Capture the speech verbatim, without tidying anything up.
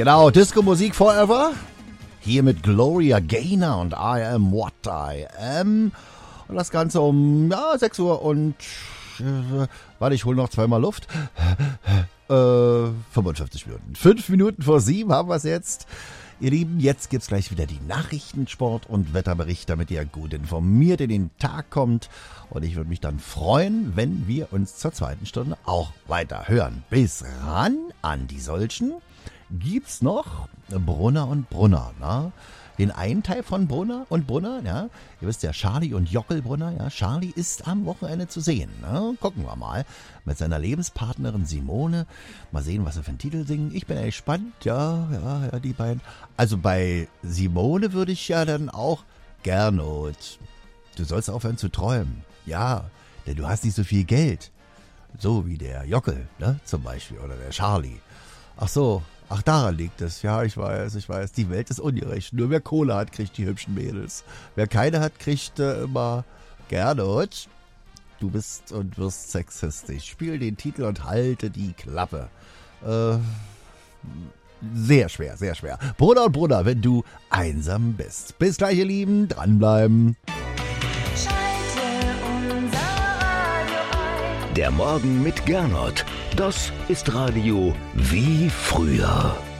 Genau, Disco-Musik forever. Hier mit Gloria Gaynor und I Am What I Am. Und das Ganze um ja, sechs Uhr und... Äh, warte, ich hole noch zweimal Luft. Äh, fünfundfünfzig Minuten. Fünf Minuten vor sieben haben wir es jetzt. Ihr Lieben, jetzt gibt's gleich wieder die Nachrichten, Sport und Wetterbericht, damit ihr gut informiert in den Tag kommt. Und ich würde mich dann freuen, wenn wir uns zur zweiten Stunde auch weiter hören. Bis ran an die Solchen gibt's noch Brunner und Brunner, ne? Den einen Teil von Brunner und Brunner, ja, ihr wisst ja, Charlie und Jockel Brunner, ja, Charlie ist am Wochenende zu sehen, ne? Gucken wir mal, mit seiner Lebenspartnerin Simone, mal sehen, was sie für einen Titel singen, ich bin echt gespannt, ja, ja, ja, die beiden, also bei Simone würde ich ja dann auch, Gernot, du sollst aufhören zu träumen, ja, denn du hast nicht so viel Geld, so wie der Jockel, ne, zum Beispiel, oder der Charlie, ach so, Ach, daran liegt es. Ja, ich weiß, ich weiß. Die Welt ist ungerecht. Nur wer Kohle hat, kriegt die hübschen Mädels. Wer keine hat, kriegt äh, immer Gernot. Du bist und wirst sexistisch. Spiel den Titel und halte die Klappe. Äh, sehr schwer, sehr schwer. Bruder und Bruder, wenn du einsam bist. Bis gleich, ihr Lieben. Dranbleiben. Der Morgen mit Gernot. Das ist Radio wie früher.